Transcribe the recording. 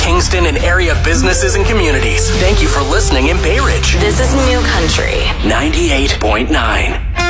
Kingston and area businesses and communities. Thank you for listening in Bay Ridge. This is New Country 98.9.